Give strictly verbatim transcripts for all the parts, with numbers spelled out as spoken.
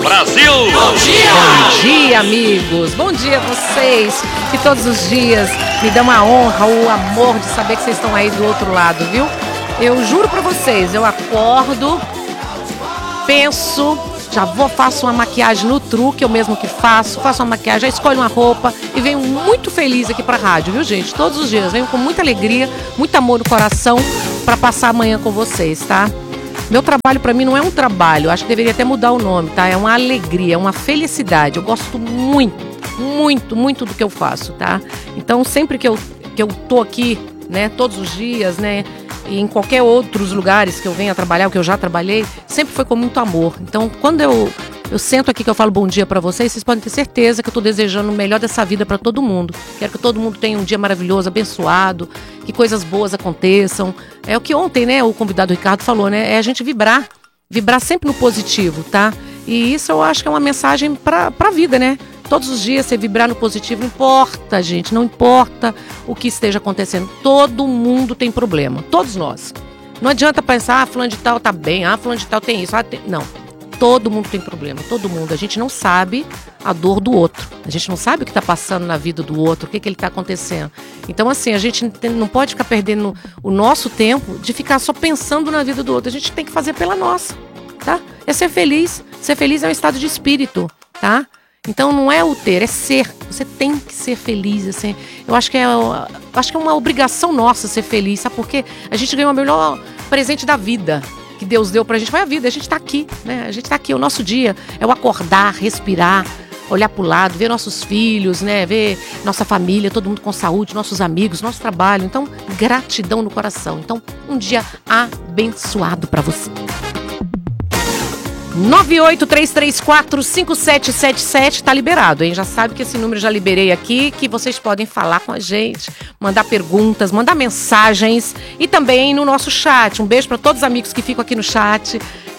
Brasil! Bom dia! Bom dia, amigos! Bom dia a vocês, que todos os dias me dão a honra, o amor de saber que vocês estão aí do outro lado, viu? Eu juro pra vocês, eu acordo, penso, já vou, faço uma maquiagem no truque, eu mesmo que faço, faço uma maquiagem, já escolho uma roupa e venho muito feliz aqui pra rádio, viu, gente? Todos os dias, venho com muita alegria, muito amor no coração pra passar amanhã com vocês, tá? Meu trabalho pra mim não é um trabalho, acho que deveria até mudar o nome, tá? É uma alegria, é uma felicidade. Eu gosto muito, muito, muito do que eu faço, tá? Então sempre que eu, que eu tô aqui, né, todos os dias, né, e em qualquer outros lugares que eu venha trabalhar, o que eu já trabalhei, sempre foi com muito amor. Então quando eu, eu sento aqui que eu falo bom dia pra vocês, vocês podem ter certeza que eu tô desejando o melhor dessa vida pra todo mundo. Quero que todo mundo tenha um dia maravilhoso, abençoado, que coisas boas aconteçam. É o que ontem, né, o convidado Ricardo falou, né, é a gente vibrar, vibrar sempre no positivo, tá? E isso eu acho que é uma mensagem pra, pra vida, né? Todos os dias você vibrar no positivo, não importa, gente, não importa o que esteja acontecendo. Todo mundo tem problema, todos nós. Não adianta pensar, ah, fulano de tal tá bem, ah, fulano de tal tem isso, ah, tem... não. Todo mundo tem problema, todo mundo. A gente não sabe a dor do outro. A gente não sabe o que está passando na vida do outro, o que, que ele está acontecendo. Então, assim, a gente não pode ficar perdendo o nosso tempo de ficar só pensando na vida do outro. A gente tem que fazer pela nossa, tá? É ser feliz. Ser feliz é um estado de espírito, tá? Então, não é o ter, é ser. Você tem que ser feliz, assim. Eu acho que é, eu acho que é uma obrigação nossa ser feliz, sabe? Porque a gente ganhou o melhor presente da vida que Deus deu pra gente, foi a vida, a gente tá aqui, né? A gente tá aqui, o nosso dia é o acordar, respirar, olhar pro lado, ver nossos filhos, né? Ver nossa família, todo mundo com saúde, nossos amigos, nosso trabalho. Então, gratidão no coração. Então, um dia abençoado pra você. nove oito três três quatro cinco sete sete sete, tá liberado, hein? Já sabe que esse número eu já liberei aqui, que vocês podem falar com a gente, mandar perguntas, mandar mensagens e também no nosso chat. Um beijo para todos os amigos que ficam aqui no chat.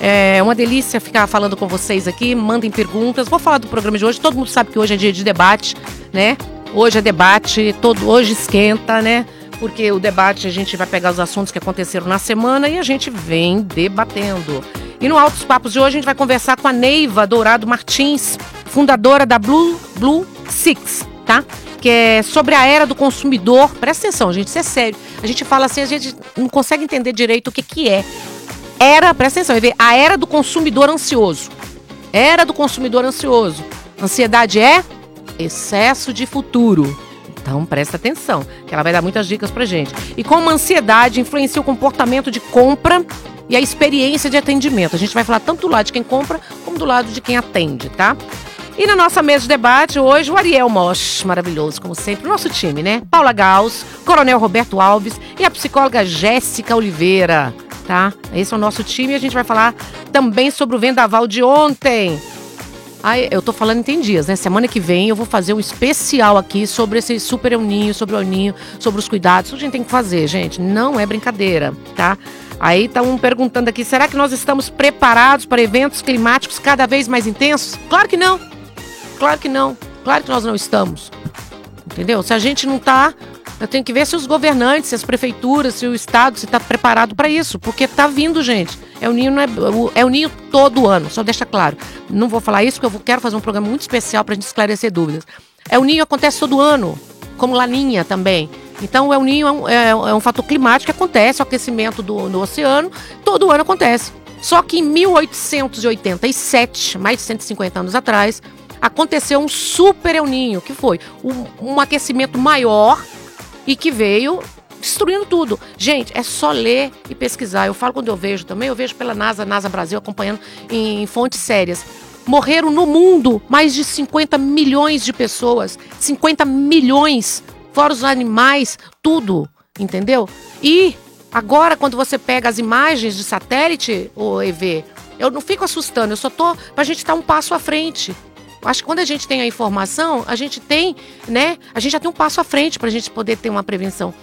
É uma delícia ficar falando com vocês aqui, mandem perguntas. Vou falar do programa de hoje, todo mundo sabe que hoje é dia de debate, né? Hoje é debate, todo, hoje esquenta, né? Porque o debate a gente vai pegar os assuntos que aconteceram na semana e a gente vem debatendo. E no Altos Papos de hoje a gente vai conversar com a Neiva Dourado Martins, fundadora da Blue, Blue Six, tá? Que é sobre a era do consumidor. Presta atenção, gente, isso é sério. A gente fala assim, a gente não consegue entender direito o que que é. Era, presta atenção, a era do consumidor ansioso. Era do consumidor ansioso. Ansiedade é excesso de futuro. Então presta atenção, que ela vai dar muitas dicas pra gente. E como a ansiedade influencia o comportamento de compra e a experiência de atendimento. A gente vai falar tanto do lado de quem compra, como do lado de quem atende, tá? E na nossa mesa de debate, hoje, o Ariel Mosch, maravilhoso, como sempre, o nosso time, né? Paula Gauss, Coronel Roberto Alves e a psicóloga Jéssica Oliveira, tá? Esse é o nosso time e a gente vai falar também sobre o vendaval de ontem. Ai, eu tô falando em tem dias, né? Semana que vem eu vou fazer um especial aqui sobre esse super El Ninho, sobre o El Ninho, sobre os cuidados. Isso a gente tem que fazer, gente. Não é brincadeira, tá? Aí estão perguntando aqui, será que nós estamos preparados para eventos climáticos cada vez mais intensos? Claro que não. Claro que não. Claro que nós não estamos. Entendeu? Se a gente não tá, eu tenho que ver se os governantes, se as prefeituras, se o Estado se está preparado para isso. Porque tá vindo, gente. É o Ninho, não é, é o Ninho todo ano, só deixa claro. Não vou falar isso porque eu quero fazer um programa muito especial para a gente esclarecer dúvidas. É o Ninho acontece todo ano, como Laninha também. Então o El Ninho é um, é, é um fator climático que acontece, o aquecimento do, do oceano, todo ano acontece. Só que em mil oitocentos e oitenta e sete, mais de cento e cinquenta anos atrás, aconteceu um super El Ninho, que foi um, um aquecimento maior e que veio destruindo tudo. Gente, é só ler e pesquisar. Eu falo quando eu vejo também, eu vejo pela NASA, NASA Brasil, acompanhando em, em fontes sérias. Morreram no mundo mais de cinquenta milhões de pessoas. cinquenta milhões, fora os animais, tudo, entendeu? E agora, quando você pega as imagens de satélite, o E V, eu não fico assustando, eu só tô pra gente estar um passo à frente. Acho que quando a gente tem a informação, a gente tem, né? A gente já tem um passo à frente pra gente poder ter uma prevenção.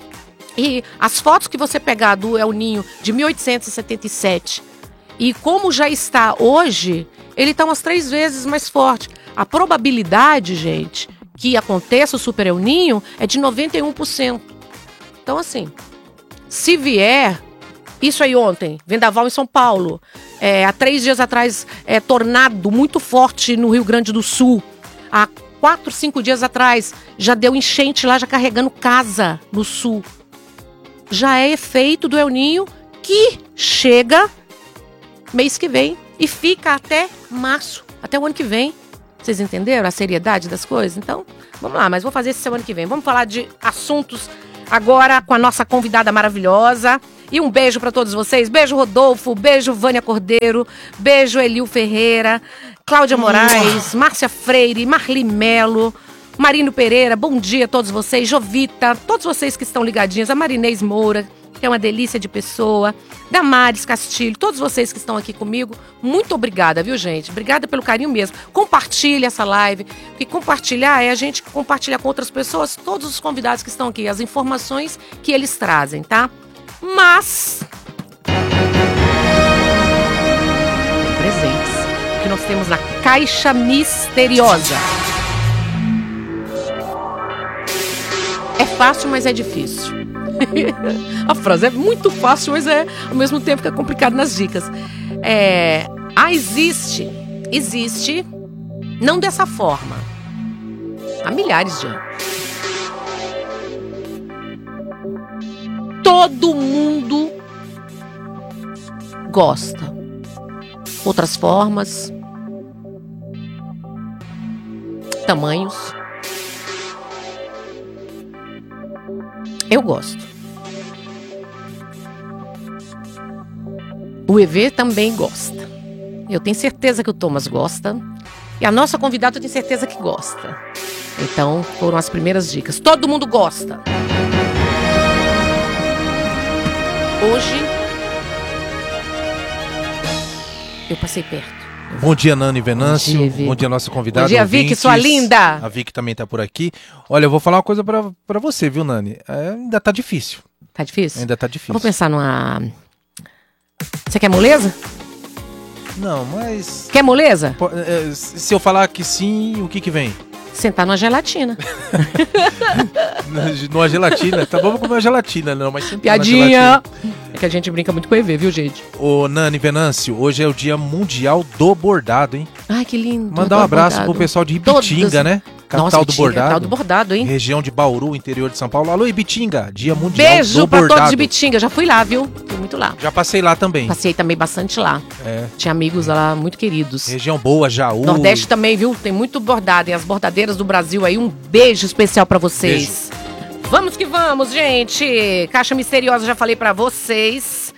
E as fotos que você pegar do El Ninho de mil oitocentos e setenta e sete e como já está hoje, ele está umas três vezes mais forte. A probabilidade, gente, que aconteça o super El Ninho é de noventa e um por cento. Então, assim, se vier, Isso aí ontem, vendaval em São Paulo. É, há três dias atrás, é, tornado muito forte no Rio Grande do Sul. Há quatro, cinco dias atrás, já deu enchente lá, já carregando casa no sul. Já é efeito do El Ninho que chega mês que vem e fica até março, até o ano que vem. Vocês entenderam a seriedade das coisas? Então, vamos lá, mas vou fazer esse semana que vem. Vamos falar de assuntos agora com a nossa convidada maravilhosa. E um beijo para todos vocês. Beijo, Rodolfo. Beijo, Vânia Cordeiro. Beijo, Elil Ferreira. Cláudia Moraes. Márcia Freire. Marli Melo. Marino Pereira. Bom dia a todos vocês. Jovita. Todos vocês que estão ligadinhos. A Marinês Moura, que é uma delícia de pessoa. Damares Castilho. Todos vocês que estão aqui comigo. Muito obrigada, viu, gente? Obrigada pelo carinho mesmo. Compartilhe essa live. Porque compartilhar é a gente compartilhar com outras pessoas todos os convidados que estão aqui. As informações que eles trazem, tá? Mas presentes que nós temos na Caixa Misteriosa. É fácil, mas é difícil. A frase é muito fácil, mas é ao mesmo tempo que é complicado nas dicas. É, ah, existe, existe, não dessa forma, há milhares de anos. Todo mundo gosta. Outras formas, tamanhos. Eu gosto. O E V também gosta. Eu tenho certeza que o Thomas gosta. E a nossa convidada eu tenho certeza que gosta. Então, foram as primeiras dicas. Todo mundo gosta. Hoje, eu passei perto. Bom dia, Nani Venâncio. Bom dia, Vicky. Bom dia, nossa convidada. Bom dia, Vicky, sua linda. A Vicky também tá por aqui. Olha, eu vou falar uma coisa pra, pra você, viu, Nani? É, ainda tá difícil. Tá difícil? Ainda tá difícil. Vou pensar numa... Você quer moleza? Não, mas... Quer moleza? Po- é, Se eu falar que sim, o que que vem? Sentar numa gelatina. Numa gelatina. Tá bom, vou comer uma gelatina, não, mas sempre Piadinha. É que a gente brinca muito com o E V, viu, gente? Ô, Nani Venâncio, hoje é o Dia Mundial do Bordado, hein? Ai, que lindo. Mandar um abraço pro pessoal de Ibitinga, Todas... né? Capital Nossa, do Ibitinga, Bordado. Capital do Bordado, hein? Região de Bauru, interior de São Paulo. Alô, Ibitinga, Dia Mundial Beijo do pra Bordado. todos de Ibitinga. Já fui lá, viu? Fui muito lá. Já passei lá também. Passei também bastante lá. É. Tinha amigos lá muito queridos. Região boa, Jaú. Nordeste também, viu? Tem muito bordado. E as bordadeiras do Brasil aí, um beijo especial pra vocês. Vamos que vamos, gente. Caixa Misteriosa, já falei pra vocês.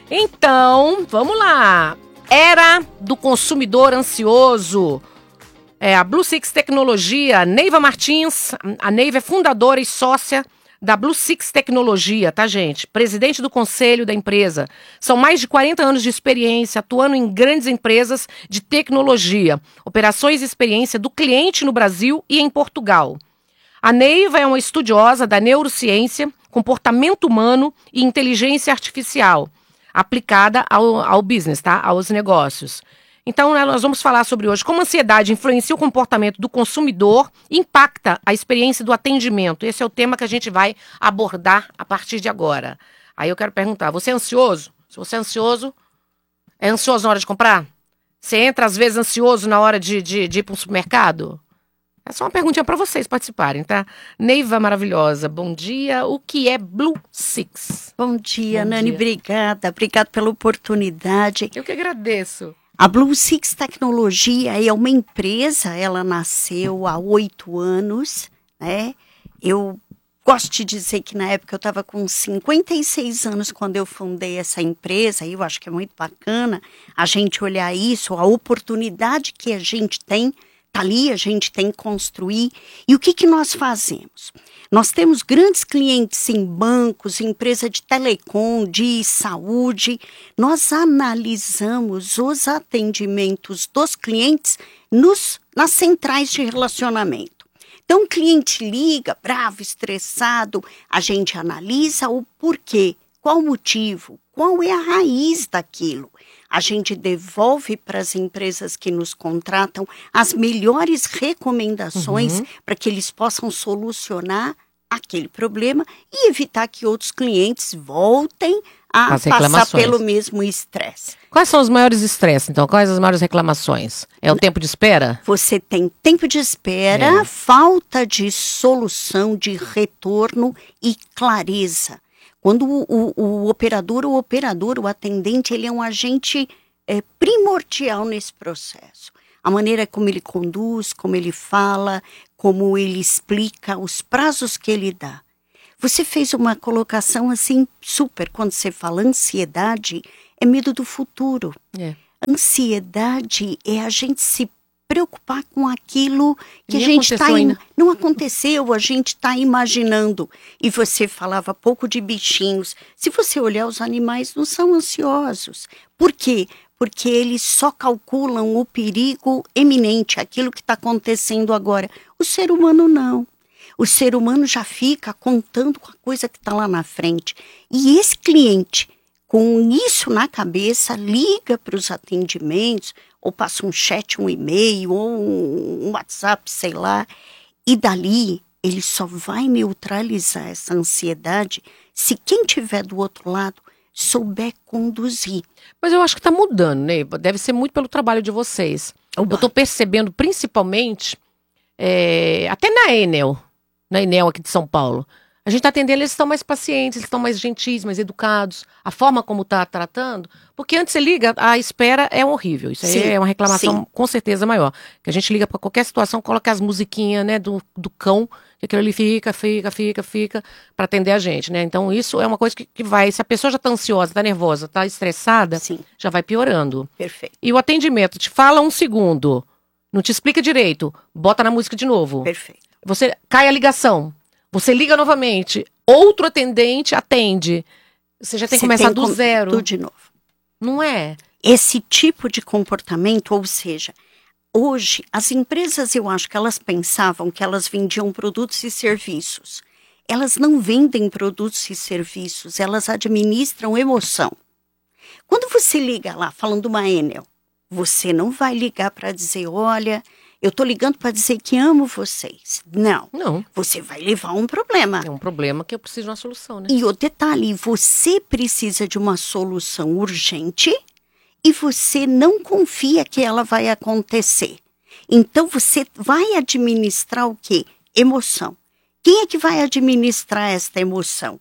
Então, vamos lá. Era do consumidor ansioso. É, a Blue Six Tecnologia, Neiva Martins. A Neiva é fundadora e sócia da Blue Six Tecnologia, tá, gente? Presidente do conselho da empresa. São mais de quarenta anos de experiência, atuando em grandes empresas de tecnologia. Operações e experiência do cliente no Brasil e em Portugal. A Neiva é uma estudiosa da neurociência, comportamento humano e inteligência artificial, aplicada ao, ao business, tá? Aos negócios. Então, nós vamos falar sobre hoje como a ansiedade influencia o comportamento do consumidor e impacta a experiência do atendimento. Esse é o tema que a gente vai abordar a partir de agora. Aí eu quero perguntar, você é ansioso? Se você é ansioso, é ansioso na hora de comprar? Você entra, às vezes, ansioso na hora de, de, de ir para um supermercado? É só uma perguntinha para vocês participarem, tá? Neiva maravilhosa, bom dia. O que é Blue Six? Bom dia, Bom Nani, dia. obrigada. Obrigada pela oportunidade. Eu que agradeço. A Blue Six Tecnologia é uma empresa, ela nasceu há oito anos, né? Eu gosto de dizer que na época eu estava com cinquenta e seis anos quando eu fundei essa empresa, e eu acho que é muito bacana a gente olhar isso, a oportunidade que a gente tem, tá ali, a gente tem que construir. E o que que nós fazemos? Nós temos grandes clientes em bancos, empresa de telecom, de saúde. Nós analisamos os atendimentos dos clientes nos, nas centrais de relacionamento. Então, o cliente liga, bravo, estressado, a gente analisa o porquê, qual o motivo, qual é a raiz daquilo. A gente devolve para as empresas que nos contratam as melhores recomendações Uhum. para que eles possam solucionar aquele problema e evitar que outros clientes voltem a As passar reclamações. pelo mesmo estresse. Quais são os maiores estresses, então? Quais as maiores reclamações? É o tempo de espera? Você tem tempo de espera, É. falta de solução, de retorno e clareza. Quando o, o, o operador, o operador, o atendente, ele é um agente é, primordial nesse processo. A maneira como ele conduz, como ele fala, como ele explica, os prazos que ele dá. Você fez uma colocação assim super, quando você fala ansiedade, é medo do futuro. É. Ansiedade é a gente se preocupar com aquilo que Nem a gente está... aconteceu ainda. Não aconteceu, a gente está imaginando. E você falava pouco de bichinhos. Se você olhar, os animais não são ansiosos. Por quê? Porque eles só calculam o perigo eminente, aquilo que está acontecendo agora. O ser humano não. O ser humano já fica contando com a coisa que está lá na frente. E esse cliente, com isso na cabeça, liga para os atendimentos, ou passa um chat, um e-mail, ou um WhatsApp, sei lá, e dali ele só vai neutralizar essa ansiedade se quem estiver do outro lado souber conduzir. Mas eu acho que está mudando, né? Deve ser muito pelo trabalho de vocês. Oba. Eu estou percebendo, principalmente, é, até na Enel, na Enel aqui de São Paulo, a gente está atendendo, eles estão mais pacientes, eles estão mais gentis, mais educados, a forma como está tratando, porque antes você liga, a espera é horrível, isso aí Sim, é uma reclamação sim. com certeza maior, que a gente liga para qualquer situação, coloca as musiquinhas, né, do, do cão, que aquilo ali fica, fica, fica, fica, para atender a gente, né, então isso é uma coisa que, que vai, se a pessoa já está ansiosa, está nervosa, está estressada, Sim, já vai piorando. perfeito, E o atendimento, te fala um segundo, não te explica direito, bota na música de novo. perfeito. Você cai a ligação, você liga novamente, outro atendente atende. Você já tem que Você começar do com- zero. Tudo de novo. Não é? Esse tipo de comportamento, ou seja, hoje as empresas, eu acho que elas pensavam que elas vendiam produtos e serviços. Elas não vendem produtos e serviços, elas administram emoção. Quando você liga lá, falando uma Enel, você não vai ligar para dizer, olha, eu tô ligando para dizer que amo vocês. Não, Não. você vai levar um problema. É um problema que eu preciso de uma solução, né? E o detalhe, você precisa de uma solução urgente e você não confia que ela vai acontecer. Então você vai administrar o quê? Emoção. Quem é que vai administrar esta emoção?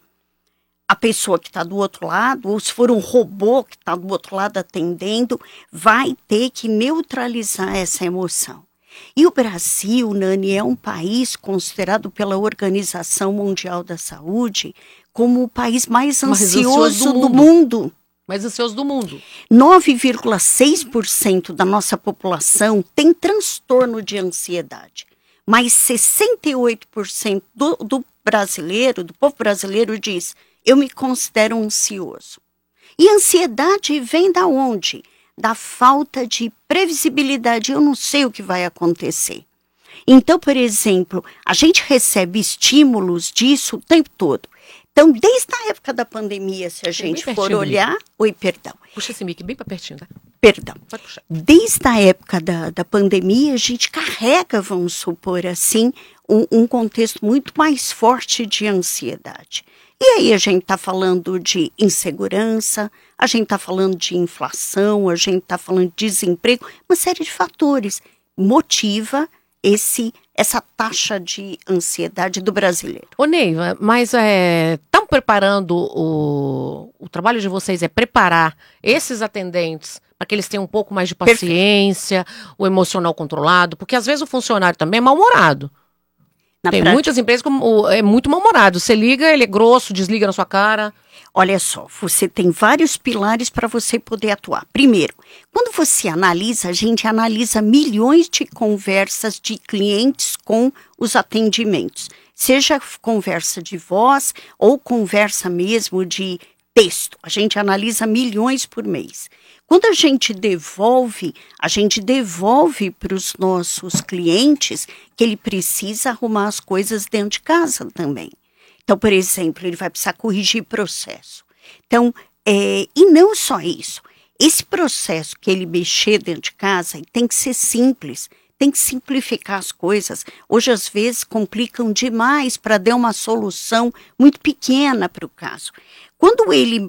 A pessoa que está do outro lado, ou se for um robô que está do outro lado atendendo, vai ter que neutralizar essa emoção. E o Brasil, Nani, é um país considerado pela Organização Mundial da Saúde como o país mais Mais ansioso, ansioso do do mundo. mundo. Mais ansioso do mundo. nove vírgula seis por cento da nossa população tem transtorno de ansiedade. Mas sessenta e oito por cento do, do brasileiro, do povo brasileiro diz, eu me considero ansioso. E ansiedade vem da onde? Da falta de previsibilidade, eu não sei o que vai acontecer. Então, por exemplo, a gente recebe estímulos disso o tempo todo. Então, desde a época da pandemia, se a gente bem for pertinho, olhar... Oi, perdão, Puxa esse mic bem pra pertinho, tá? perdão. Pode puxar. Desde a época da, da pandemia, a gente carrega, vamos supor assim, um, um contexto muito mais forte de ansiedade. E aí a gente está falando de insegurança, a gente está falando de inflação, a gente está falando de desemprego, uma série de fatores motiva esse, essa taxa de ansiedade do brasileiro. Ô, Neiva, mas estão preparando o, o trabalho de vocês é preparar esses atendentes para que eles tenham um pouco mais de paciência, o emocional controlado, porque às vezes o funcionário também é mal-humorado. Na Tem prática, muitas empresas que o- é muito mal-humorado. Você liga, ele é grosso, desliga na sua cara. olha só, você tem vários pilares para você poder atuar. Primeiro, quando você analisa, a gente analisa milhões de conversas de clientes com os atendimentos. Seja conversa de voz ou conversa mesmo de texto. A gente analisa milhões por mês. Quando a gente devolve, a gente devolve para os nossos clientes que ele precisa arrumar as coisas dentro de casa também. Então, por exemplo, ele vai precisar corrigir processo. Então, é, e não só isso. Esse processo que ele mexer dentro de casa tem que ser simples, tem que simplificar as coisas. Hoje, às vezes, complicam demais para dar uma solução muito pequena para o caso. Quando ele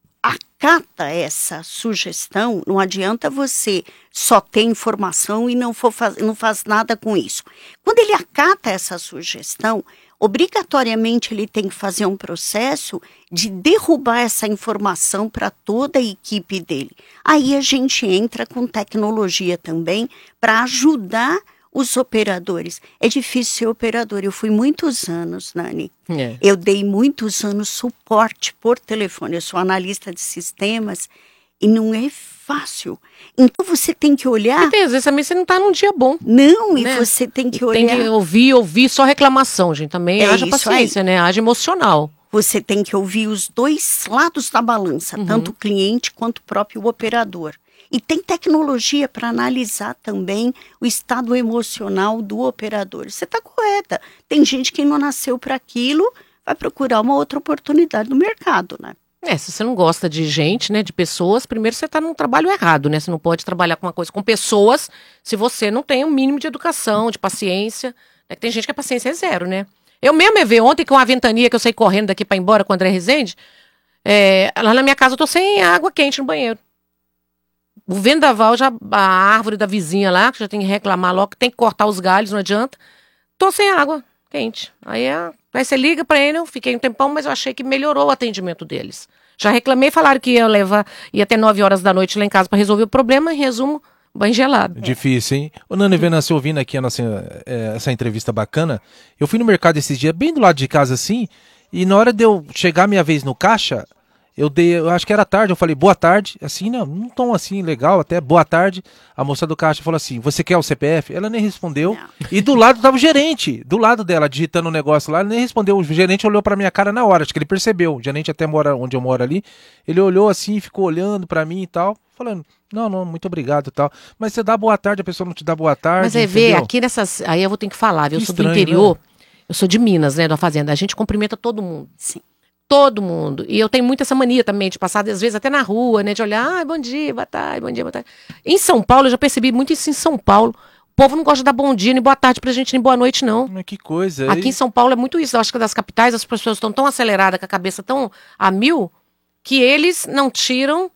acata essa sugestão, não adianta você só ter informação e não, for faz, não faz nada com isso. Quando ele acata essa sugestão, obrigatoriamente ele tem que fazer um processo de derrubar essa informação para toda a equipe dele. Aí a gente entra com tecnologia também para ajudar os operadores. É difícil ser operador. Eu fui muitos anos, Nani. É. Eu dei muitos anos suporte por telefone. Eu sou analista de sistemas e não é fácil. Então você tem que olhar... E às vezes também você não está num dia bom. Não, né? E você tem que olhar... Tem que ouvir, ouvir só reclamação, gente. Também é haja paciência, aí. né? Haja emocional. Você tem que ouvir os dois lados da balança, uhum. tanto o cliente quanto o próprio operador. E tem tecnologia para analisar também o estado emocional do operador. Você está correta. Tem gente que não nasceu para aquilo, vai procurar uma outra oportunidade no mercado, né? É, se você não gosta de gente, né, de pessoas, primeiro você está num trabalho errado, né? Você não pode trabalhar com uma coisa com pessoas se você não tem um mínimo de educação, de paciência. É que tem gente que a paciência é zero, né? Eu mesmo me vi ontem com uma ventania que eu saí correndo daqui para ir embora com o André Rezende. É, lá na minha casa eu tô sem água quente no banheiro. O vendaval, já, a árvore da vizinha lá, que já tem que reclamar logo, que tem que cortar os galhos, não adianta. Tô sem água quente. Aí, é, aí você liga pra ele, eu fiquei um tempão, mas eu achei que melhorou o atendimento deles. Já reclamei, falaram que ia levar, ia até nove horas da noite lá em casa pra resolver o problema, em resumo, banho gelado. Difícil, hein? Ô, Nani Venâncio, ouvindo aqui a nossa, é, essa entrevista bacana, eu fui no mercado esses dias, bem do lado de casa assim, e na hora de eu chegar a minha vez no caixa... Eu dei, eu acho que era tarde, eu falei, boa tarde, assim, não, num tom assim, legal, até, boa tarde. A moça do caixa falou assim, você quer o C P F? Ela nem respondeu. Não. E do lado tava o gerente, do lado dela, digitando o um negócio lá, ele nem respondeu. O gerente olhou pra minha cara na hora, acho que ele percebeu. O gerente até mora onde eu moro ali. Ele olhou assim, ficou olhando pra mim e tal, falando, não, não, muito obrigado e tal. Mas você dá boa tarde, a pessoa não te dá boa tarde. Mas é ver, aqui nessas, aí eu vou ter que falar, viu? Eu sou do interior, né? Eu sou de Minas, né, da fazenda. A gente cumprimenta todo mundo. Sim. Todo mundo. E eu tenho muito essa mania também de passar, às vezes, até na rua, né? De olhar, ah, bom dia, boa tarde, bom dia, boa tarde. Em São Paulo, eu já percebi muito isso em São Paulo. O povo não gosta de dar bom dia, nem boa tarde pra gente, nem boa noite, não. Mas que coisa. Aqui e... em São Paulo é muito isso. Eu acho que das capitais as pessoas estão tão aceleradas, com a cabeça tão a mil, que eles não tiram,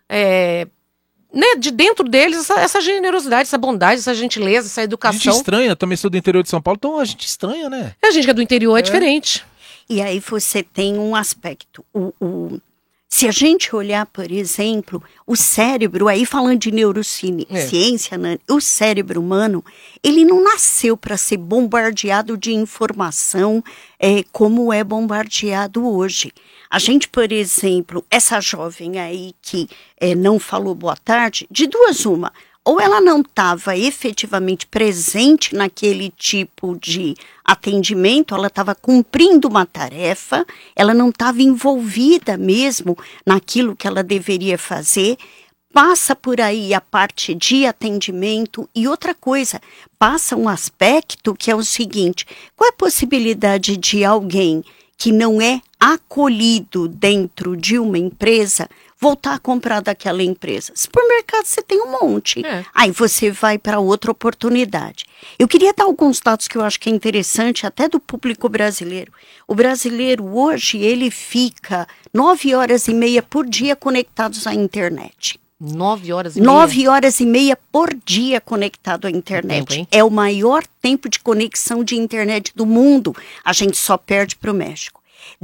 é, né, de dentro deles essa, essa generosidade, essa bondade, essa gentileza, essa educação. A gente estranha, também sou do interior de São Paulo, então a gente estranha, né? A gente que é do interior é, é diferente. E aí você tem um aspecto, o, o, se a gente olhar, por exemplo, o cérebro, aí falando de neurociência, é. né, o cérebro humano, ele não nasceu para ser bombardeado de informação é, como é bombardeado hoje. A gente, por exemplo, essa jovem aí que é, não falou boa tarde, de duas uma, ou ela não estava efetivamente presente naquele tipo de atendimento, ela estava cumprindo uma tarefa, ela não estava envolvida mesmo naquilo que ela deveria fazer, passa por aí a parte de atendimento e outra coisa, passa um aspecto que é o seguinte, qual é a possibilidade de alguém que não é acolhido dentro de uma empresa voltar a comprar daquela empresa? Supermercado você tem um monte. É. Aí você vai para outra oportunidade. Eu queria dar alguns dados que eu acho que é interessante, até do público brasileiro. O brasileiro hoje, ele fica nove horas e meia por dia conectados à internet. Nove horas e meia? Nove horas e meia por dia conectado à internet. Tempo, é o maior tempo de conexão de internet do mundo. A gente só perde para o México.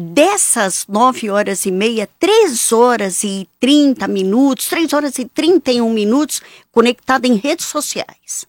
Dessas nove horas e meia, três horas e trinta minutos, três horas e trinta e um minutos conectado em redes sociais.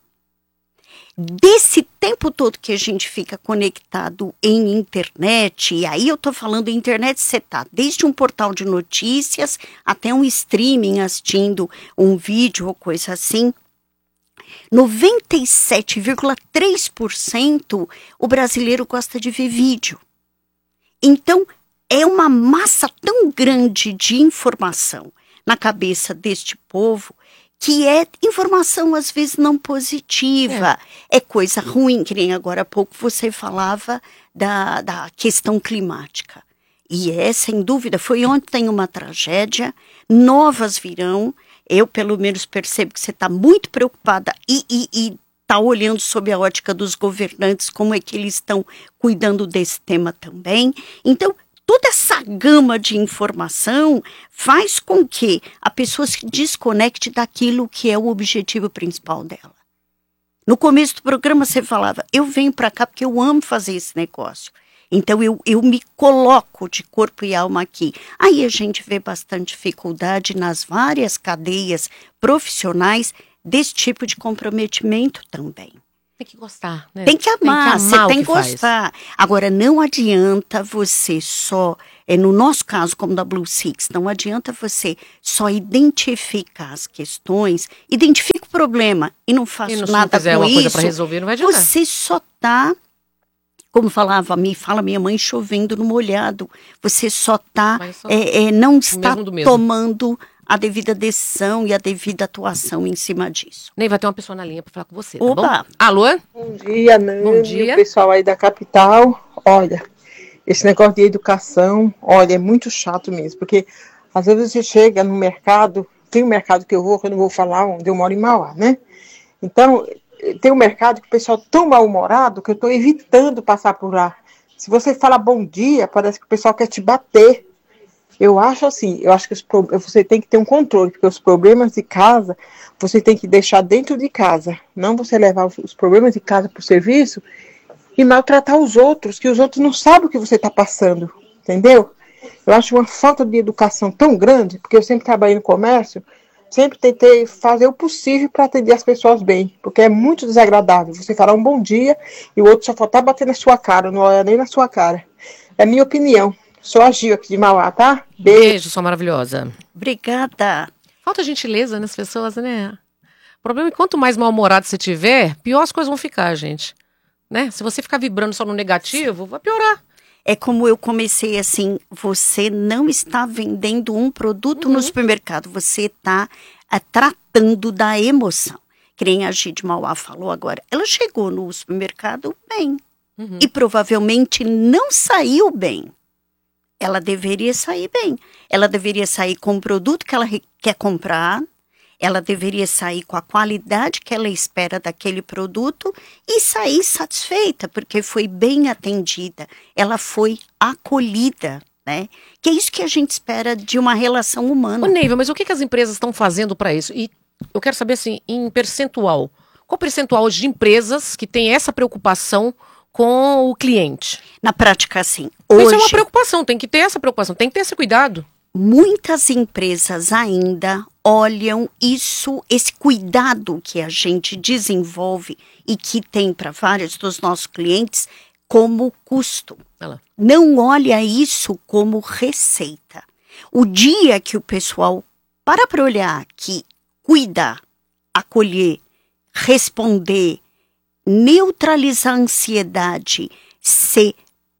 Desse tempo todo que a gente fica conectado em internet, e aí eu tô falando em internet, você tá desde um portal de notícias até um streaming assistindo um vídeo ou coisa assim, noventa e sete vírgula três por cento o brasileiro gosta de ver vídeo. Então, é uma massa tão grande de informação na cabeça deste povo que é informação, às vezes, não positiva. É, é coisa ruim, que nem agora há pouco você falava da, da questão climática. E é, sem dúvida, foi ontem uma tragédia, novas virão. Eu, pelo menos, percebo que você está muito preocupada e... e, e está olhando sob a ótica dos governantes, como é que eles estão cuidando desse tema também. Então, toda essa gama de informação faz com que a pessoa se desconecte daquilo que é o objetivo principal dela. No começo do programa você falava, eu venho para cá porque eu amo fazer esse negócio. Então eu, eu me coloco de corpo e alma aqui. Aí a gente vê bastante dificuldade nas várias cadeias profissionais desse tipo de comprometimento também. Tem que gostar, né? Tem que amar, você tem que gostar. Faz. Agora, não adianta você só, é, no nosso caso, como da Blue Six, não adianta você só identificar as questões, identifica o problema e não faço e não, nada se não com uma isso. Coisa para resolver, não vai adiantar. Você só está, como falava, me fala minha mãe, chovendo no molhado. Você só está, é, é, não está tomando a devida decisão e a devida atuação em cima disso. Nem vai ter uma pessoa na linha para falar com você, tá Oba. bom? Alô? Bom dia, Nani, Bom dia. O pessoal aí da capital. Olha, esse negócio de educação, olha, é muito chato mesmo, porque às vezes você chega no mercado, tem um mercado que eu vou, que eu não vou falar onde eu moro em Mauá, né? Então, tem um mercado que o pessoal é tão mal-humorado que eu estou evitando passar por lá. Se você fala bom dia, parece que o pessoal quer te bater. Eu acho assim, eu acho que os, você tem que ter um controle, porque os problemas de casa, você tem que deixar dentro de casa. Não você levar os, os problemas de casa para o serviço e maltratar os outros, que os outros não sabem o que você está passando, entendeu? Eu acho uma falta de educação tão grande, porque eu sempre trabalhei no comércio, sempre tentei fazer o possível para atender as pessoas bem, porque é muito desagradável você falar um bom dia e o outro só faltar bater na sua cara, não olha nem na sua cara. É a minha opinião. Sou a Gil aqui de Mauá, tá? Beijo. Beijo, sua maravilhosa. Obrigada. Falta gentileza nas pessoas, né? O problema é que quanto mais mal-humorado você tiver, pior as coisas vão ficar, gente. Né? Se você ficar vibrando só no negativo, vai piorar. É como eu comecei assim, você não está vendendo um produto uhum. no supermercado, você está é, tratando da emoção. Que nem a Gil de Mauá falou agora. Ela chegou no supermercado bem uhum. e provavelmente não saiu bem. Ela deveria sair bem. Ela deveria sair com o produto que ela quer comprar. Ela deveria sair com a qualidade que ela espera daquele produto e sair satisfeita, porque foi bem atendida. Ela foi acolhida, né? Que é isso que a gente espera de uma relação humana. Ô, Neiva, mas o que, que as empresas estão fazendo para isso? E eu quero saber, assim, em percentual. Qual o percentual de empresas que tem essa preocupação com o cliente? Na prática, assim, hoje... Isso é uma preocupação, tem que ter essa preocupação, tem que ter esse cuidado. Muitas empresas ainda olham isso, esse cuidado que a gente desenvolve e que tem para vários dos nossos clientes como custo. Ela. Não olha isso como receita. O dia que o pessoal para para olhar que cuidar, acolher, responder, neutralizar a ansiedade, ser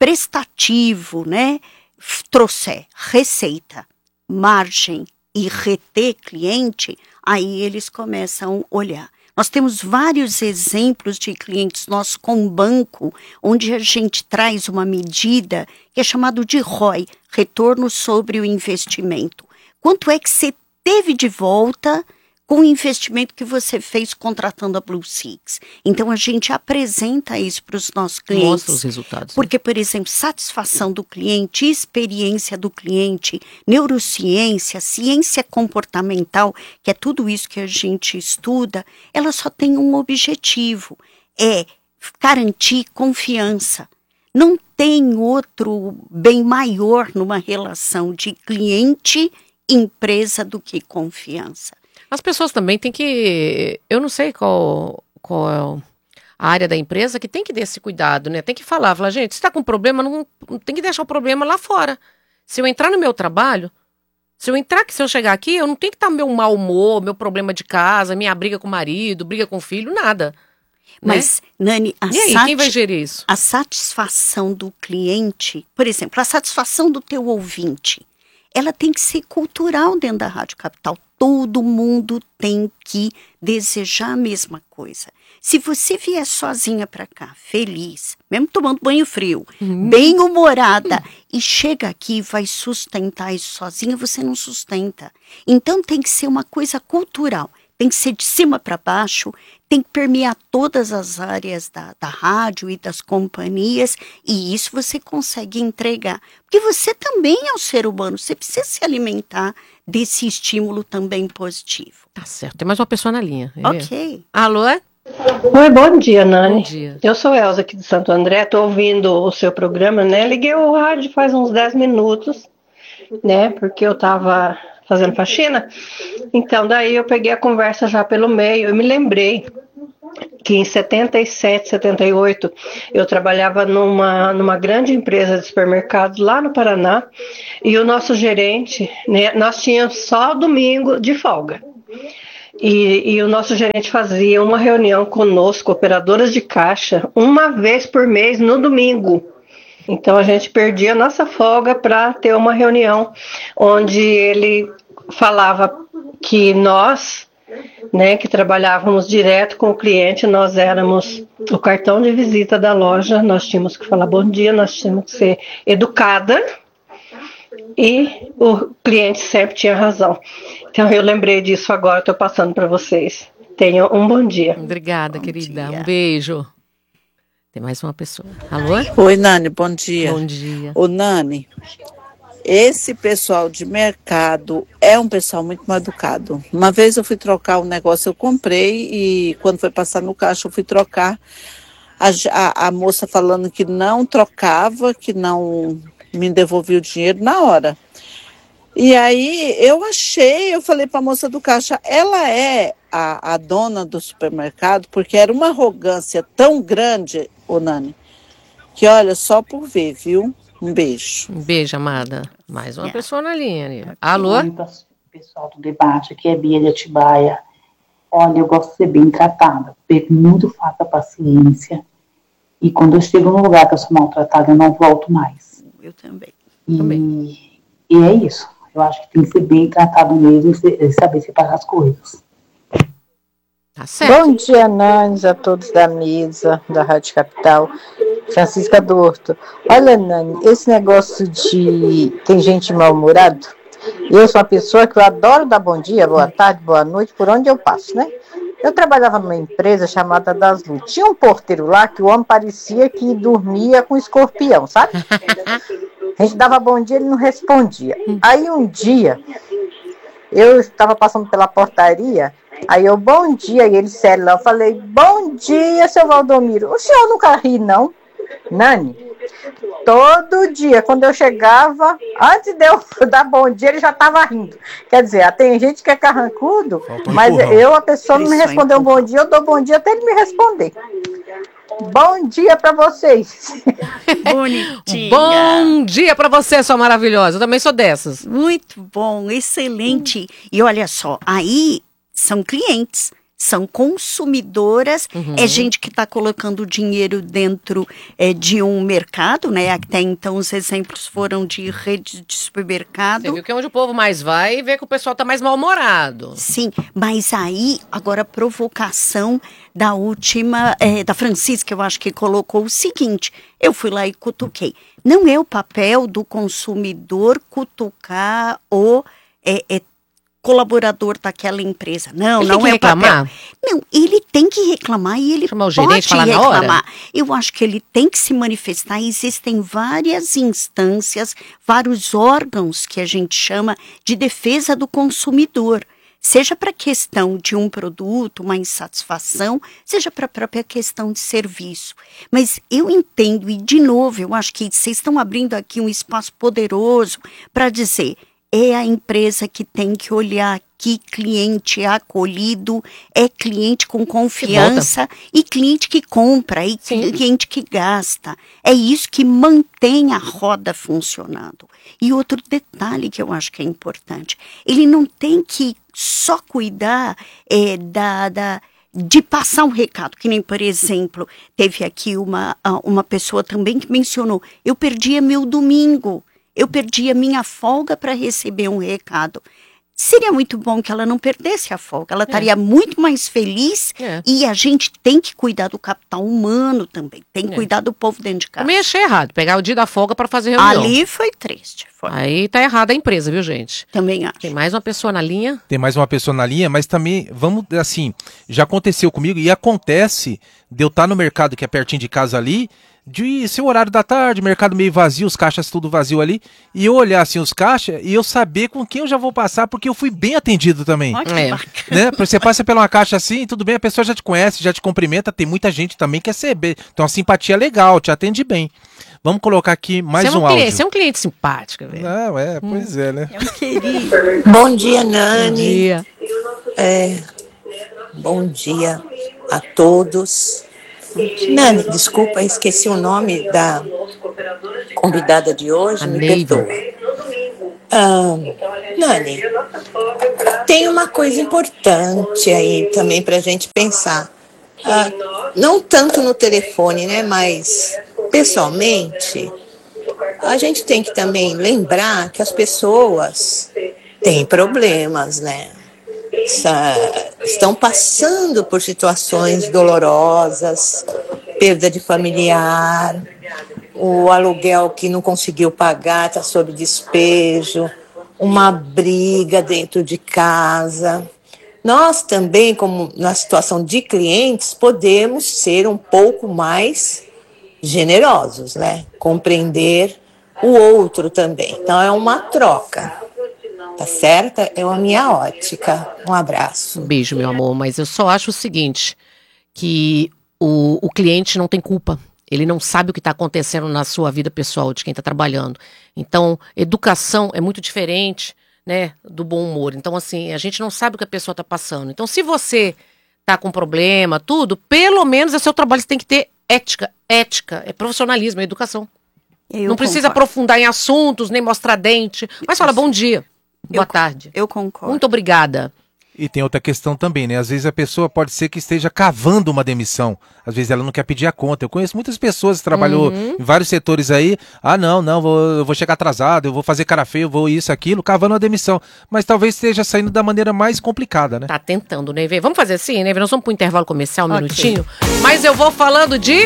prestativo, né? Trouxer receita, margem e reter cliente, aí eles começam a olhar. Nós temos vários exemplos de clientes nossos com banco, onde a gente traz uma medida que é chamado de R O I, Retorno sobre o Investimento. Quanto é que você teve de volta com o investimento que você fez contratando a Blue Six? Então, a gente apresenta isso para os nossos clientes. Mostra os resultados. Porque, por exemplo, satisfação do cliente, experiência do cliente, neurociência, ciência comportamental, que é tudo isso que a gente estuda, ela só tem um objetivo, é garantir confiança. Não tem outro bem maior numa relação de cliente-empresa do que confiança. As pessoas também têm que, eu não sei qual, qual é a área da empresa que tem que ter esse cuidado, né? Tem que falar, falar, gente, se está com problema, não, não tem que deixar o problema lá fora. Se eu entrar no meu trabalho, se eu entrar, se eu chegar aqui, eu não tenho que estar meu mau humor, meu problema de casa, minha briga com o marido, briga com o filho, nada. Mas, né? Nani, a e aí, sati- quem vai gerir isso? A satisfação do cliente, por exemplo, a satisfação do teu ouvinte, ela tem que ser cultural dentro da Rádio Capital. Todo mundo tem que desejar a mesma coisa. Se você vier sozinha para cá, feliz, mesmo tomando banho frio, uhum. bem humorada, uhum. e chega aqui e vai sustentar isso sozinha, você não sustenta. Então tem que ser uma coisa cultural. tem que ser de cima para baixo, tem que permear todas as áreas da, da rádio e das companhias, e isso você consegue entregar. Porque você também é um ser humano, você precisa se alimentar desse estímulo também positivo. Tá certo, tem mais uma pessoa na linha. Ok. Alô? Oi, bom dia, Nani. Bom dia. Eu sou Elza aqui de Santo André, estou ouvindo o seu programa, né? Liguei o rádio faz uns dez minutos, né? Porque eu estava fazendo faxina. Então, daí eu peguei a conversa já pelo meio. Eu me lembrei que em setenta e sete, setenta e oito, eu trabalhava numa, numa grande empresa de supermercados lá no Paraná, e o nosso gerente, né? Nós tínhamos só domingo de folga. E, e o nosso gerente fazia uma reunião conosco, operadoras de caixa, uma vez por mês no domingo. Então a gente perdia a nossa folga para ter uma reunião onde ele falava que nós, né, que trabalhávamos direto com o cliente, nós éramos o cartão de visita da loja, nós tínhamos que falar bom dia, nós tínhamos que ser educada, e o cliente sempre tinha razão. Então eu lembrei disso agora, estou passando para vocês. Tenham um bom dia. Obrigada, Bom querida. dia. Um beijo. Tem mais uma pessoa. Alô? Oi, Nani, bom dia. Bom dia. Ô, Nani, esse pessoal de mercado é um pessoal muito mal educado. Uma vez eu fui trocar um negócio, eu comprei, e quando foi passar no caixa, eu fui trocar. A, a, a moça falando que não trocava, que não me devolvia o dinheiro na hora. E aí eu achei, eu falei para a moça do caixa, ela é a, a dona do supermercado, porque era uma arrogância tão grande, ô Nani, que olha, só por ver, viu? Um beijo. Um beijo, amada. Mais uma Yeah. pessoa na linha ali. Alô? Oi, pessoal do debate, aqui é Bia de Atibaia. Olha, eu gosto de ser bem tratada, perco muito fácil a paciência, e quando eu chego num lugar que eu sou maltratada, eu não volto mais. Eu também. E, Também. e é isso. Eu acho que tem que ser bem tratado mesmo e saber separar as coisas. Tá certo. Bom dia, Nani, a todos da mesa, da Rádio Capital. Francisca Dorto. Olha, Nani, esse negócio de tem gente mal-humorado, eu sou uma pessoa que eu adoro dar bom dia, boa tarde, boa noite, por onde eu passo, né? Eu trabalhava numa empresa chamada Das Luzes. Tinha um porteiro lá que o homem parecia que dormia com escorpião, sabe? A gente dava bom dia, ele não respondia. Aí um dia, eu estava passando pela portaria, aí eu, bom dia, e ele sério lá, eu falei, bom dia, seu Valdomiro. O senhor nunca ri, não? Nani, todo dia, quando eu chegava, antes de eu dar bom dia, ele já estava rindo. Quer dizer, tem gente que é carrancudo, Faltou mas empurrão. eu, a pessoa não me Isso, respondeu um bom dia, eu dou bom dia até ele me responder. Bom dia para vocês. Bonitinha. Bom dia pra você, sua maravilhosa. Eu também sou dessas. Muito bom, excelente. E olha só, aí são clientes, são consumidoras, Uhum. é gente que está colocando dinheiro dentro é, de um mercado, né? Até então os exemplos foram de rede de supermercado. Você viu que é onde o povo mais vai e vê que o pessoal tá mais mal-humorado. Sim, mas aí, agora a provocação da última, é, da Francisca, eu acho que colocou o seguinte, eu fui lá e cutuquei. Não é o papel do consumidor cutucar o é, é, colaborador daquela empresa. Não, Ele não tem que é reclamar? o papel. Não, ele tem que reclamar e ele Chamar o pode gerente e falar na hora? reclamar. Eu acho que ele tem que se manifestar. Existem várias instâncias, vários órgãos que a gente chama de defesa do consumidor. Seja para a questão de um produto, uma insatisfação, seja para a própria questão de serviço. Mas eu entendo, e de novo, eu acho que vocês estão abrindo aqui um espaço poderoso para dizer, é a empresa que tem que olhar que cliente acolhido, é cliente com confiança e cliente que compra, e Sim. cliente que gasta. É isso que mantém a roda funcionando. E outro detalhe que eu acho que é importante, ele não tem que só cuidar é, da, da, de passar um recado, que nem, por exemplo, teve aqui uma, uma pessoa também que mencionou, eu perdia meu domingo, eu perdia minha folga para receber um recado. seria muito bom que ela não perdesse a folga. Ela estaria é. muito mais feliz é. e a gente tem que cuidar do capital humano também. Tem que é. cuidar do povo dentro de casa. Também achei errado, pegar o dia da folga para fazer reunião. Ali foi triste. Foi. Aí tá errada a empresa, viu, gente? Também acho. Tem mais uma pessoa na linha? Tem mais uma pessoa na linha, mas também, vamos, assim, já aconteceu comigo e acontece de eu estar no mercado que é pertinho de casa ali, de ser o horário da tarde, mercado meio vazio, os caixas tudo vazio ali, e eu olhar assim os caixas e eu saber com quem eu já vou passar, porque eu fui bem atendido também. Olha que é. Né? Você passa pela uma caixa assim, tudo bem, a pessoa já te conhece, já te cumprimenta, tem muita gente também que quer ser, tem uma simpatia legal, te atende bem. Vamos colocar aqui mais você é um, um cliente, áudio. Você é um cliente simpático, velho. Não, é, pois hum. é, né? É um querido. Bom dia, Nani. Bom dia. É, bom dia a todos. Nani, desculpa, esqueci o nome da convidada de hoje, a me Neiva. perdoa. Ah, Nani, tem uma coisa importante aí também para a gente pensar. Ah, não tanto no telefone, né, mas pessoalmente, a gente tem que também lembrar que as pessoas têm problemas, né? Estão passando por situações dolorosas, perda de familiar, o aluguel que não conseguiu pagar está sob despejo, uma briga dentro de casa. Nós também, como na situação de clientes, podemos ser um pouco mais generosos, né? Compreender o outro também. Então é uma troca. Tá certa? É a minha ótica. Um abraço. Um beijo, meu amor. Mas eu só acho o seguinte, que o, o cliente não tem culpa. Ele não sabe o que está acontecendo na sua vida pessoal, de quem está trabalhando. Então, educação é muito diferente, né, do bom humor. Então, assim, a gente não sabe o que a pessoa está passando. Então, se você está com problema, tudo, pelo menos é seu trabalho, você tem que ter ética. Ética, é profissionalismo, é educação. Eu não precisa concordo. aprofundar em assuntos, nem mostrar dente. Mas fala, bom dia. Boa eu, tarde. Eu concordo. Muito obrigada. E tem outra questão também, né? Às vezes a pessoa pode ser que esteja cavando uma demissão. Às vezes ela não quer pedir a conta. Eu conheço muitas pessoas que trabalhou uhum. em vários setores aí. Ah, não, não, vou, eu vou chegar atrasado, eu vou fazer cara feio, eu vou isso, aquilo, cavando a demissão. Mas talvez esteja saindo da maneira mais complicada, né? Tá tentando, Neve. Vamos fazer assim, Neve? Nós vamos pro intervalo comercial, um okay. minutinho. Mas eu vou falando de...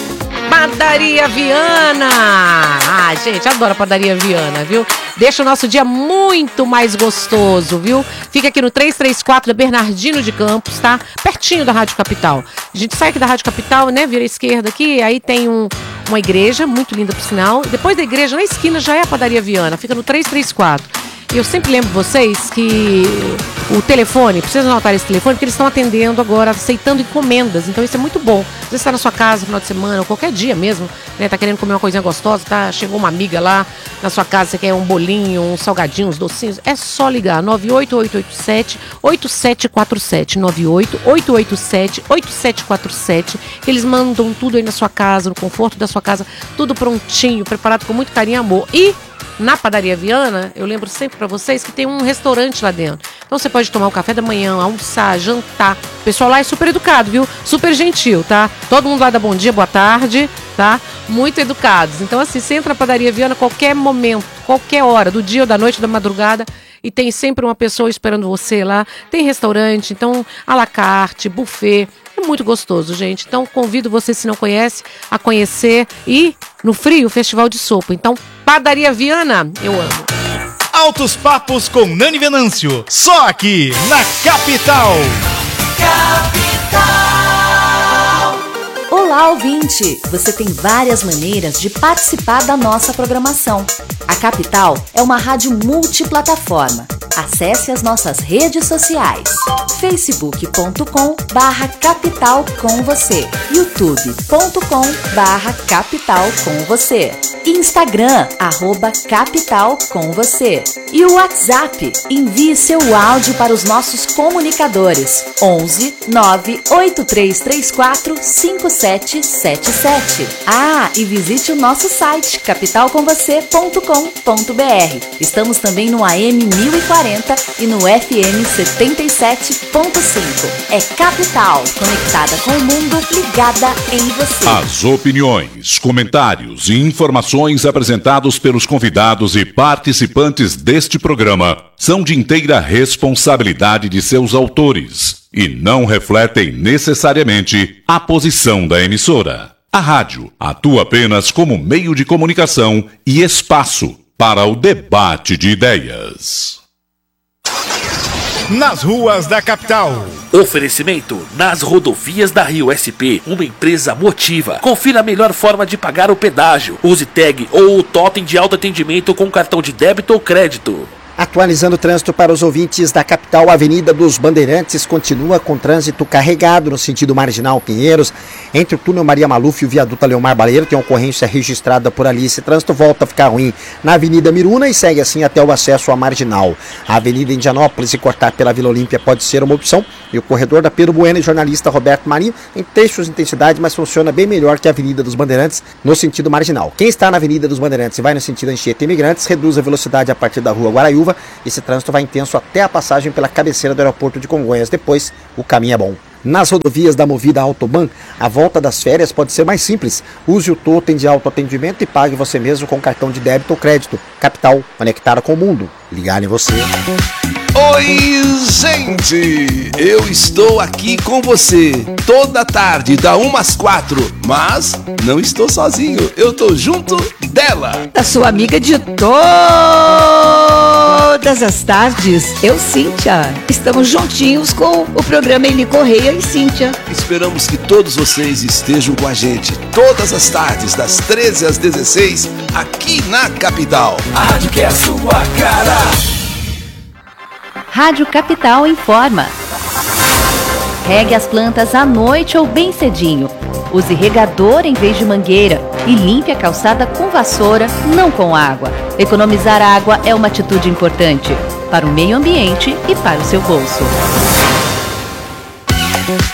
Padaria Viana! Ah, gente, adoro a Padaria Viana, viu? Deixa o nosso dia muito mais gostoso, viu? Fica aqui no trezentos e trinta e quatro da Bernardino de Campos, tá? Pertinho da Rádio Capital. A gente sai aqui da Rádio Capital, né? Vira à esquerda aqui, aí tem um, uma igreja, muito linda por sinal. Depois da igreja, na esquina, já é a Padaria Viana. Fica no trezentos e trinta e quatro. E eu sempre lembro vocês que o telefone, precisa anotar esse telefone, porque eles estão atendendo agora, aceitando encomendas. Então isso é muito bom. Você está na sua casa no final de semana, ou qualquer dia mesmo, né? Tá querendo comer uma coisinha gostosa, tá? Chegou uma amiga lá na sua casa, você quer um bolinho, um salgadinho, uns docinhos. É só ligar, nove oito oito oito sete oito sete quatro sete, nove oito oito oito sete oito sete quatro sete, que eles mandam tudo aí na sua casa, no conforto da sua casa, tudo prontinho, preparado com muito carinho e amor. E na Padaria Viana, eu lembro sempre pra vocês que tem um restaurante lá dentro. Então você pode tomar o café da manhã, almoçar, jantar. O pessoal lá é super educado, viu? Super gentil, tá? Todo mundo lá dá bom dia, boa tarde, tá? Muito educados. Então assim, você entra na Padaria Viana a qualquer momento, qualquer hora, do dia ou da noite, da madrugada, e tem sempre uma pessoa esperando você lá. Tem restaurante, então à la carte, buffet. É muito gostoso, gente. Então convido você, se não conhece, a conhecer. E no frio, Festival de Sopa. Então, Padaria Viana, eu amo. Altos Papos com Nani Venâncio. Só aqui, na Capital. Capital. Olá, ouvinte! Você tem várias maneiras de participar da nossa programação. A Capital é uma rádio multiplataforma. Acesse as nossas redes sociais. facebook ponto com barra capital com você, youtube ponto com barra capital com você, Instagram, arroba capital com você e o WhatsApp. Envie seu áudio para os nossos comunicadores onze nove oito três três quatro cinco sete sete sete. Ah, e visite o nosso site capital com você ponto com ponto br. Estamos também no A M mil e quarenta e no F M setenta e sete ponto cinco. É Capital, conectada com o mundo, ligada em você. As opiniões, comentários e informações informações apresentados pelos convidados e participantes deste programa são de inteira responsabilidade de seus autores e não refletem necessariamente a posição da emissora. A rádio atua apenas como meio de comunicação e espaço para o debate de ideias. Nas ruas da capital. Oferecimento Nas Rodovias da Rio S P, uma empresa motiva. Confira a melhor forma de pagar o pedágio. Use tag ou o totem de autoatendimento com cartão de débito ou crédito. Atualizando o trânsito para os ouvintes da capital, a Avenida dos Bandeirantes continua com trânsito carregado no sentido Marginal Pinheiros. Entre o túnel Maria Maluf e o viaduto Leomar Baleiro tem ocorrência registrada por ali. Esse trânsito volta a ficar ruim na Avenida Miruna e segue assim até o acesso à Marginal. A Avenida Indianópolis e cortar pela Vila Olímpia pode ser uma opção. E o corredor da Pedro Bueno e jornalista Roberto Marinho tem trechos de intensidade, mas funciona bem melhor que a Avenida dos Bandeirantes no sentido Marginal. Quem está na Avenida dos Bandeirantes e vai no sentido Anchieta Imigrantes, reduz a velocidade a partir da rua Guaraiúva. Esse trânsito vai intenso até a passagem pela cabeceira do aeroporto de Congonhas. Depois, o caminho é bom. Nas rodovias da Movida Autoban, a volta das férias pode ser mais simples. Use o totem de autoatendimento e pague você mesmo com cartão de débito ou crédito. Capital, conectada com o mundo. Ligar em você. Oi, gente! Eu estou aqui com você toda tarde, da uma às quatro, mas não estou sozinho, eu estou junto dela. Da sua amiga de todas as tardes, eu, Cíntia. Estamos juntinhos com o programa Eli Correia e Cíntia. Esperamos que todos vocês estejam com a gente todas as tardes, das treze às dezesseis, aqui na capital. A rádio que é a sua cara. Rádio Capital informa. Regue as plantas à noite ou bem cedinho. Use regador em vez de mangueira e limpe a calçada com vassoura, não com água. Economizar água é uma atitude importante para o meio ambiente e para o seu bolso.